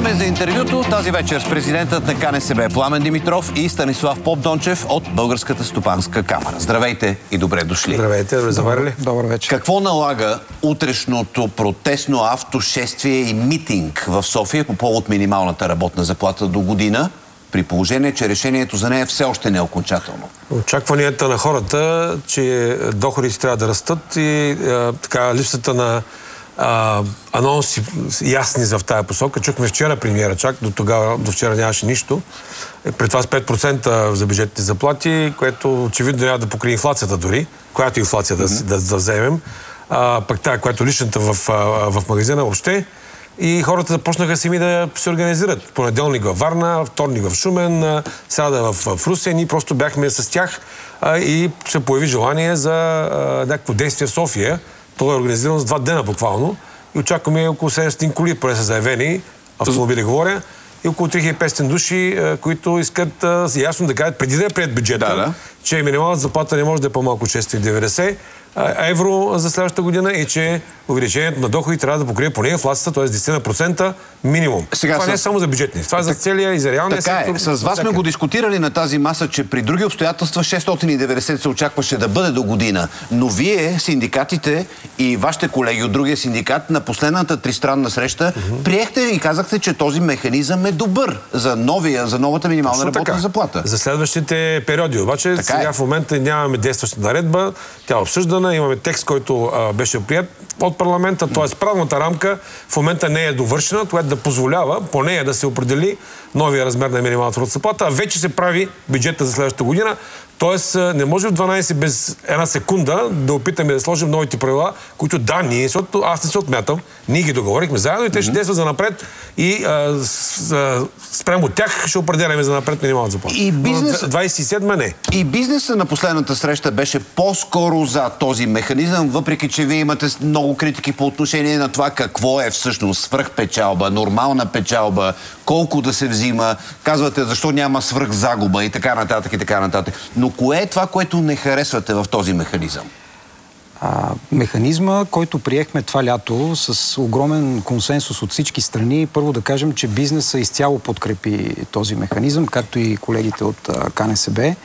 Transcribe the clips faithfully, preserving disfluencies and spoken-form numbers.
Време за интервюто тази вечер с президентът на КНСБ Пламен Димитров и Станислав Попдончев от Българската стопанска камара. Здравейте и добре дошли. Здравейте, добре заварили. Добър вечер. Какво налага утрешното протестно автошествие и митинг в София по повод минималната работна заплата до година, при положение, че решението за нея все още не е окончателно? Очакванията на хората, че доходите трябва да растат и а, така липсата на а, анонси ясни за в тая посока. Чухме вчера премиера, чак до тогава, до вчера нямаше нищо. При това с пет процента за бюджетните заплати, което очевидно няма да покрие инфлацията дори, която инфлация mm-hmm. да, да, да вземем, а, пък тая, която личната в, в магазина въобще. И хората започнаха сами да се организират. Понеделник във Варна, вторник в Шумен, сряда в, в Русе. Ние просто бяхме с тях а, и се появи желание за а, някакво действие в София. То е организирано за два дена буквално. И очакваме около седемстотин коли, поне са заявени, автомобили говоря, и около три хиляди и петстотин души, а, които искат а, ясно да кажат, преди да е прият бюджета, да, да. че минималната заплата не може да е по-малко шестстотин и деветдесет евро за следващата година и че увеличението на доходи трябва да покрие поне инфлацията, т.е. десет процента минимум. Сега, това с... не е само за бюджетни, това е за целия и за реалния сектор. Така е. С вас сме го дискутирали на тази маса, че при други обстоятелства шестстотин и деветдесет се очакваше да бъде до година. Но вие, синдикатите и вашите колеги от другия синдикат, на последната тристранна среща mm-hmm. приехте и казахте, че този механизъм е добър за новия, за новата минимална Точно работна така. заплата. За следващите периоди. Обаче така сега е. в момента нямаме действаща наредба, тя е обсъждана, имаме текст, който а, беше прият от парламента, т.е. правната рамка в момента не е довършена, което да позволява по нея да се определи новия размер на минималната работна заплата, а вече се прави бюджета за следващата година. Тоест, не може в дванайсет без една секунда да опитаме да сложим новите правила, които да, ние, защото аз не се отмятам, ние ги договорихме заедно и те ще mm-hmm. действат за напред и а, с, а, спрямо от тях ще определяме за напред минималната заплата. И бизнес... двайсет и седма не. И бизнесът на последната среща беше по-скоро за този механизъм, въпреки че вие имате много критики по отношение на това какво е всъщност свръхпечалба, нормална печалба, колко да се взима, казвате защо няма свръхзагуба и така нататък и така нататък. Но кое е това, което не харесвате в този механизъм? А, механизма, който приехме това лято с огромен консенсус от всички страни, първо да кажем, че бизнеса изцяло подкрепи този механизъм, както и колегите от а, КНСБ.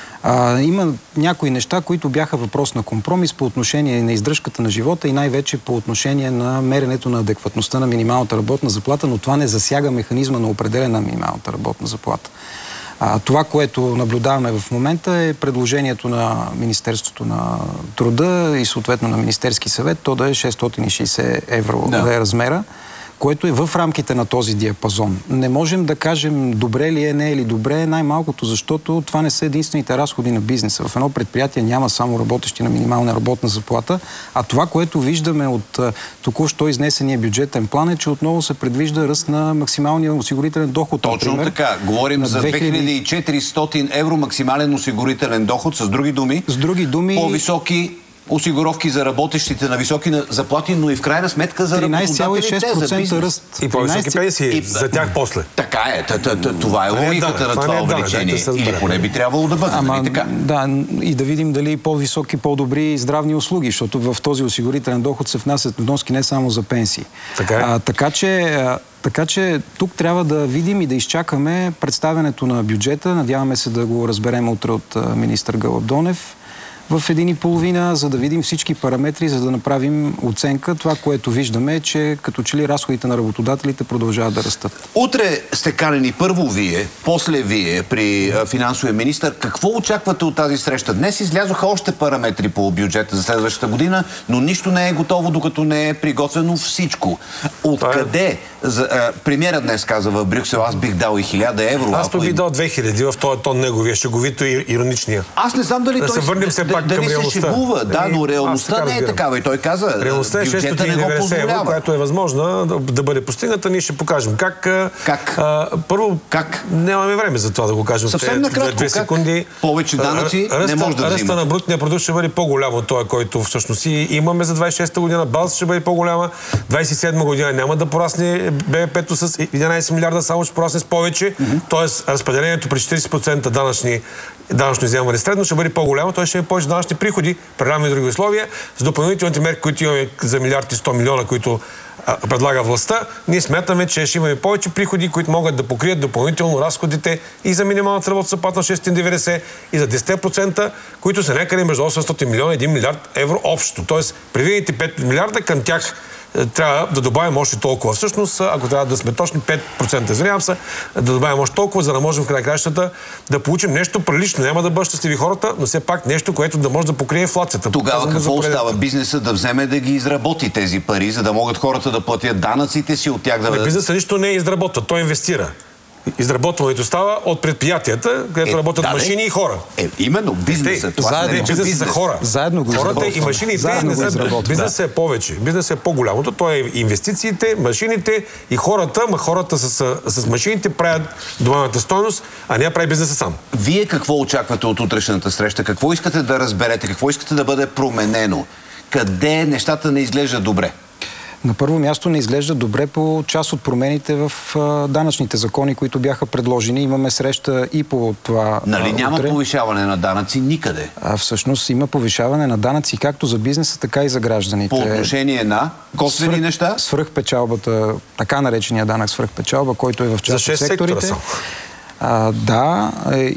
А, има някои неща, които бяха въпрос на компромис по отношение на издръжката на живота и най-вече по отношение на меренето на адекватността на минималната работна заплата, но това не засяга механизма на определена на минималната работна заплата. А, това, което наблюдаваме в момента е предложението на Министерството на труда и съответно на Министерски съвет, то да е шестстотин и шейсет евро да. да е размера, което е в рамките на този диапазон. Не можем да кажем добре ли е, не е ли добре, най-малкото, защото това не са единствените разходи на бизнеса. В едно предприятие няма само работещи на минимална работна заплата, а това, което виждаме от току-що изнесения бюджетен план е, че отново се предвижда ръст на максималния осигурителен доход. Точно например, така. Говорим за две хиляди и четиристотин евро максимален осигурителен доход, с други думи. С други думи. По-високи осигуровки за работещите на високи заплати, но и в крайна сметка за тринайсет цяло и шест процента ръст. И по-високи пенсии за тях после. Така е. Това е логиката на това увеличение. Или поне би трябвало да бъде. Ама, да, и да видим дали по-високи, по-добри здравни услуги, защото в този осигурителен доход се внасят вноски не само за пенсии. Така е. А, така че... Така че тук трябва да видим и да изчакаме представянето на бюджета. Надяваме се да го разберем утре от министър Гълъб Донев в един и половина, за да видим всички параметри, за да направим оценка. Това, което виждаме е, че като че ли разходите на работодателите продължават да растат. Утре сте канени първо вие, после вие при финансовия министър. Какво очаквате от тази среща? Днес излязоха още параметри по бюджета за следващата година, но нищо не е готово, докато не е приготвено всичко. Откъде? Премиерът днес каза в Брюксел, аз бих дал и хиляда евро. Аз пък бих дал две хиляди в този тон неговия, шеговито и ироничния. Аз не знам дали да той... се върнем се пак дали към реалността. се шегува, да, но реалността не е такава. И той каза, реалността е шестстотин и деветдесет евро, която е възможна да, да бъде постигната. Ние ще покажем как. Как? А, първо, как? Нямаме време за това да го кажем. Съвсем накратко, две секунди. Повече данъци ръста, не може да ръста взимат. на брутния продукт ще бъде по-голям от този, който всъщност и имаме за двайсет и шеста година. База ще бъде по-голяма. двайсет и седма година няма да порасне БВП-то с единайсет милиарда, само ще порасне с повече. Mm-hmm. Тоест, разпределението при четирийсет процента данъчни данъчно изземване средно ще бъде по-голямо, т.е. ще има повече данъчни приходи, при равни други условия, с допълнителните мерки, които имаме за милиард и сто милиона, които предлага властта, ние смятаме, че ще имаме повече приходи, които могат да покрият допълнително разходите и за минималната работна заплата на шестстотин и деветдесет и за десет процента, които са някъде между осемстотин милиона и един милиард евро общо. Тоест, предвидените пет милиарда, към тях трябва да добавим още толкова. Всъщност, ако трябва да сме точни пет процента, извинявам се, да добавим още толкова, за да можем в край краищата да получим нещо прилично. Няма да бъдат щастливи хората, но все пак нещо, което да може да покрие инфлацията. Тогава какво остава? Бизнеса да вземе да ги изработи тези пари, за да могат хората да платят данъците си от тях да... Не, бизнесът нищо не изработва, той инвестира. Изработването става от предприятията, където е, работят да, машини и хора. Е, именно бизнесът. Това заедно, не, бизнес, бизнес са хора. Заедно го Хората и машините заедно не са... Бизнесът е повече. Бизнесът е по-голямото. То е инвестициите, машините и хората, ма хората с, с машините правят добавената стойност, а не прави бизнеса сам. Вие какво очаквате от утрешната среща? Какво искате да разберете? Какво искате да бъде променено? Къде нещата не изглеждат добре? На първо място не изглежда добре по част от промените в а, данъчните закони, които бяха предложени. Имаме среща и по това. Нали а, няма утре. повишаване на данъци никъде? А всъщност има повишаване на данъци както за бизнеса, така и за гражданите. По отношение на косвени Свръх, неща? Свръхпечалбата, така наречения данък свръхпечалба, който е в част от секторите. А, да,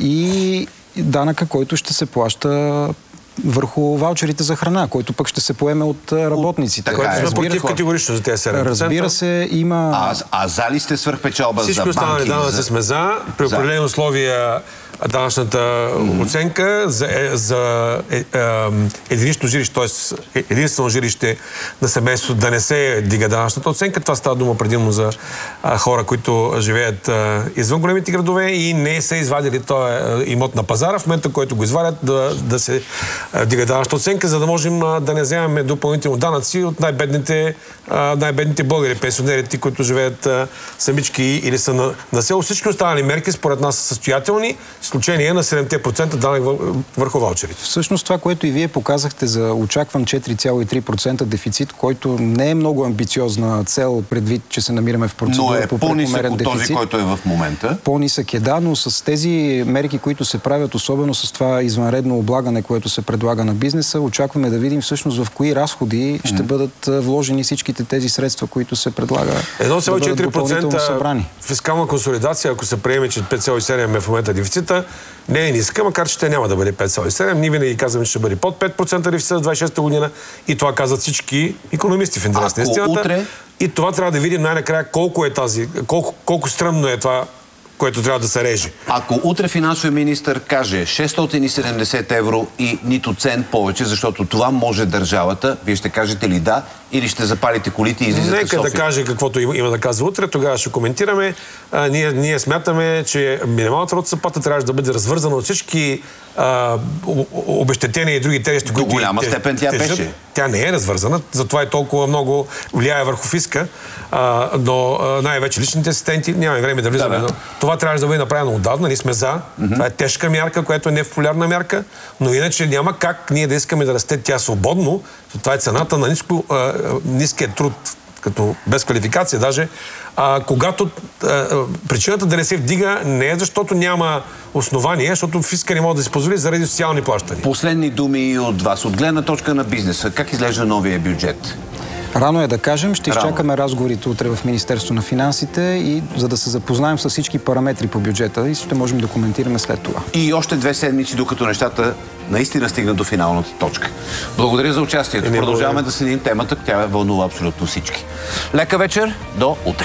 и данъка, който ще се плаща върху ваучерите за храна, който пък ще се поеме от работниците. Така е. Разбира, категорично за тези седем процента. Разбира се, има... А, а за ли сте свръхпечалба за банки? Всички останали данъци сме за. При определени условия данъчната mm-hmm. оценка за, е, за е, е, единично жилище, т.е. единствено жилище на семейство да не се дига данъчната оценка. Това става дума предимно за а, хора, които живеят а, извън големите градове и не са извадили този имот на пазара. В момента, който го извадят, да, да се а, дига данъчната оценка, за да можем а, да не вземаме допълнително данъци от най-бедните, а, най-бедните българи, пенсионерите, които живеят а, самички или са на, на село. Всички останали мерки според нас са състоятелни, изключение на седем процента данък върху ваучерите. Всъщност това, което и вие показахте за очакван четири цяло и три процента дефицит, който не е много амбициозна цел, предвид, че се намираме в процедура е по прекомерен дефицит. този, който е в момента. По-нисък е, да, но с тези мерки, които се правят, особено с това извънредно облагане, което се предлага на бизнеса, очакваме да видим всъщност в кои разходи ще бъдат вложени всичките тези средства, които се предлага едно цяло и четири процента да бъдат допълнително събрани. Фискална консолидация, ако се приеме, че пет цяло и седем е в момента дефицита, не е ниска, макар че те няма да бъде пет цяло и седем. Ние винаги казваме, че ще бъде под пет процента дефицит за двадесет и шеста година и това казват всички икономисти в интерес на истината. Утре... И това трябва да видим най-накрая колко е тази, колко, колко стръмно е това, което трябва да се реже. Ако утре финансовия министър каже шестстотин и седемдесет евро и нито цент повече, защото това може държавата, вие ще кажете ли да или ще запалите колите и излизате в София? Нека да каже каквото има, има да казва утре, тогава ще коментираме. А, ние, ние смятаме, че минималната работна заплата трябва да бъде развързана от всички а, обезщетения и други тежести, които... До голяма степен тя тежат. беше. Тя не е развързана, затова и толкова много влияе върху фиска, а, но а, най-вече личните асистенти, нямаме време да влизаме. Да, да. Това трябва да бъде направено отдавна, ние сме за. Mm-hmm. Това е тежка мярка, която е непопулярна мярка, но иначе няма как ние да искаме да расте тя свободно. Това е цената на ниско, а, ниския труд, като без квалификация даже. А, когато а, причината да не се вдига не е защото няма основание, защото фиска не може да се позволи заради социални плащания. Последни думи от вас. От гледна точка на бизнеса, как изглежда новия бюджет? Рано е да кажем, ще Рано. изчакаме разговорите утре в Министерство на финансите и за да се запознаем с всички параметри по бюджета и ще можем да коментираме след това. И още две седмици, докато нещата наистина стигнат до финалната точка. Благодаря за участието. И Продължаваме да следим темата, тя вълнува абсолютно всички. Лека вечер, до утре!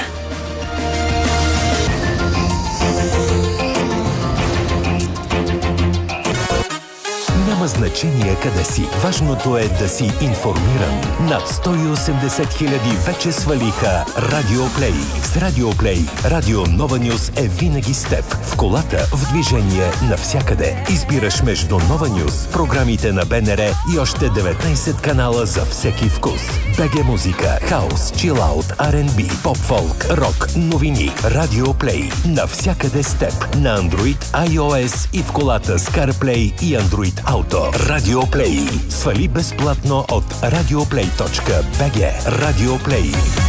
Няма значение къде си. Важното е да си информиран. Над сто и осемдесет хиляди вече свалиха Радиоплей. С Радиоплей Радио Нова Нюс е винаги с теб. В колата, в движение, навсякъде. Избираш между Нова Нюс, програмите на БНР и още деветнайсет канала за всеки вкус. БГ музика, хаус, чилаут, Ар енд Би, поп-фолк, рок, новини. Радиоплей. Навсякъде с теб. На Android, iOS и в колата с CarPlay и Android Auto. Радиоплей. Свали безплатно от радиоплей точка би джи. Радиоплей.